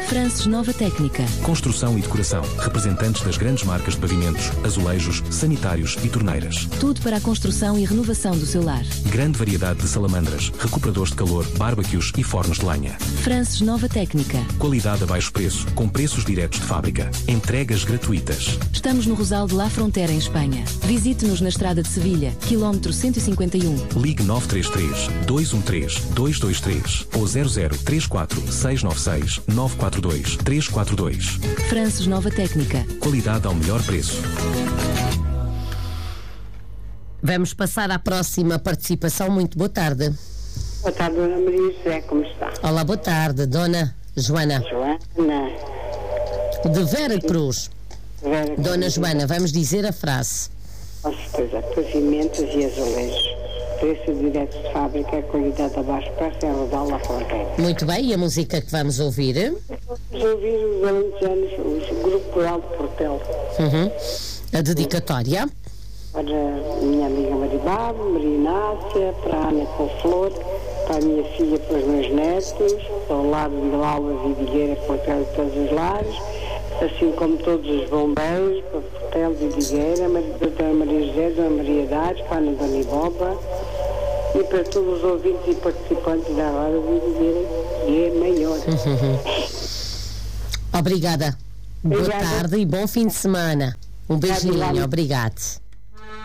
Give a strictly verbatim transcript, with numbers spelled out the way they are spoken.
Frances Nova Técnica. Construção e decoração. Representantes das grandes marcas de pavimentos, azulejos, sanitários e torneiras. Tudo para a construção e renovação do seu lar. Grande variedade de salamandras, recuperadores de calor, barbecues e fornos de lenha. Frances Nova Técnica. Qualidade a baixo preço, com preços diretos de fábrica. Entregas gratuitas. Estamos no Rosal de La Frontera, em Espanha. Visite-nos na estrada de Sevilha, quilómetro cento e cinquenta e um. Ligue nove três três, dois um três, dois dois três ou zero zero três quatro, seis nove seis, nove quatro dois, três quatro dois. Frances Nova Técnica. Qualidade ao melhor preço. Vamos passar à próxima participação. Muito boa tarde. Boa tarde, Dona Maria José, como está? Olá, boa tarde, Dona Joana. Joana. De Vera Cruz. Vera Cruz. Dona Joana, vamos dizer a frase. Com certeza, pavimentos e azulejos. Preço direto de fábrica, qualidade abaixo, para a Rodal da Fronteira. Muito bem, e a música que vamos ouvir? Vamos ouvir os alentejanos, o Grupo Coral de Portel. Uhum. A dedicatória? Para a minha amiga Maribabo, Maria Inácia, para a Ana Couve-Flor, para a minha filha, para os meus netos, para o lado de Alba Vidigueira, Portel de todos os lares, assim como todos os bombeiros, para Portel de Vidigueira, para a Dona Maria José, Dona Maria Dares, para a Ana Dona Iboba, e para todos os ouvintes e participantes da Rádio Vidigueira, e é maior. Uhum. Obrigada. Obrigada. Boa tarde e bom fim de semana. Um beijinho, obrigado.